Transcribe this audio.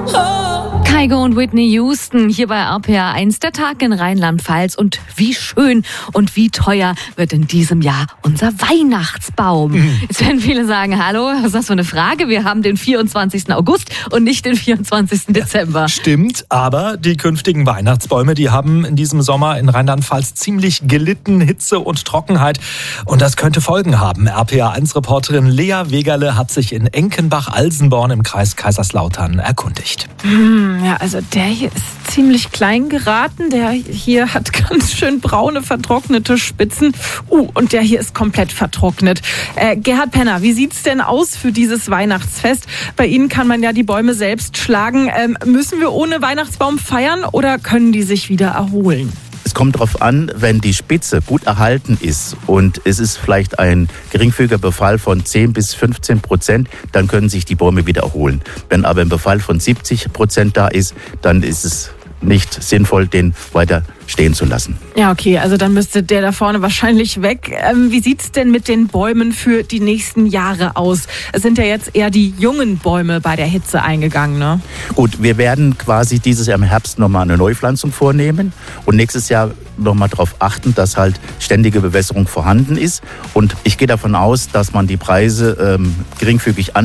Kygo und Whitney Houston hier bei RPA 1, der Tag in Rheinland-Pfalz. Und wie schön und wie teuer wird in diesem Jahr unser Weihnachtsbaum? Jetzt werden viele sagen, hallo, was ist das für eine Frage? Wir haben den 24. August und nicht den 24. Dezember. Stimmt, aber die künftigen Weihnachtsbäume, die haben in diesem Sommer in Rheinland-Pfalz ziemlich gelitten, Hitze und Trockenheit. Und das könnte Folgen haben. RPA 1-Reporterin Lea Wegerle hat sich in Enkenbach-Alsenborn im Kreis Kaiserslautern erkundigt. Ja, also der hier ist ziemlich klein geraten. Der hier hat ganz schön braune, vertrocknete Spitzen. Und der hier ist komplett vertrocknet. Gerhard Penner, wie sieht's denn aus für dieses Weihnachtsfest? Bei Ihnen kann man ja die Bäume selbst schlagen. Müssen wir ohne Weihnachtsbaum feiern oder können die sich wieder erholen? Es kommt darauf an, wenn die Spitze gut erhalten ist und es ist vielleicht ein geringfügiger Befall von 10-15%, dann können sich die Bäume wieder erholen. Wenn aber ein Befall von 70% da ist, dann ist es nicht sinnvoll, den weiter stehen zu lassen. Ja, okay, also dann müsste der da vorne wahrscheinlich weg. Wie sieht's denn mit den Bäumen für die nächsten Jahre aus? Es sind ja jetzt eher die jungen Bäume bei der Hitze eingegangen, ne? Gut, wir werden quasi dieses Jahr im Herbst nochmal eine Neupflanzung vornehmen und nächstes Jahr nochmal darauf achten, dass halt ständige Bewässerung vorhanden ist. Und ich gehe davon aus, dass man die Preise geringfügig